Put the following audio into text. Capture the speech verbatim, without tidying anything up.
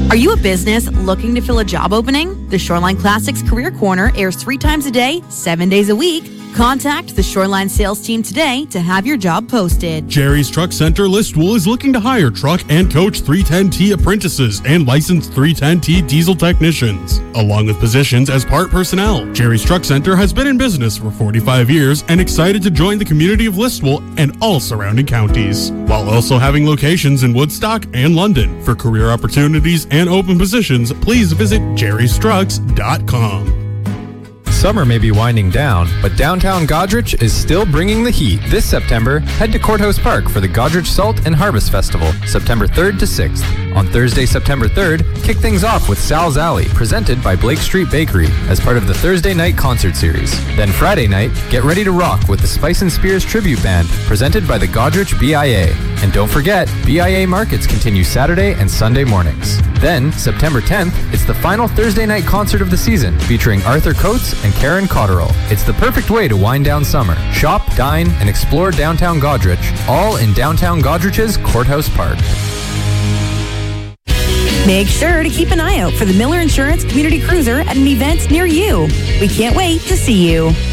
Are you a business looking to fill a job opening? The Shoreline Classics Career Corner airs three times a day, seven days a week. Contact the Shoreline sales team today to have your job posted. Jerry's Truck Center Listowel is looking to hire truck and coach three ten T apprentices and licensed three ten T diesel technicians, along with positions as part personnel. Jerry's Truck Center has been in business for forty-five years and excited to join the community of Listowel and all surrounding counties, while also having locations in Woodstock and London. For career opportunities and open positions, please visit jerrys trucks dot com. Summer may be winding down, but downtown Goderich is still bringing the heat. This September, head to Courthouse Park for the Goderich Salt and Harvest Festival, September third to sixth. On Thursday, September third, kick things off with Sal's Alley, presented by Blake Street Bakery, as part of the Thursday night concert series. Then Friday night, get ready to rock with the Spice and Spears Tribute Band, presented by the Goderich B I A. And don't forget, B I A markets continue Saturday and Sunday mornings. Then, September tenth, it's the final Thursday night concert of the season, featuring Arthur Coates and Karen Cotterill. It's the perfect way to wind down summer. Shop, dine, and explore downtown Goderich, all in downtown Goderich's Courthouse Park. Make sure to keep an eye out for the Miller Insurance Community Cruiser at an event near you. We can't wait to see you.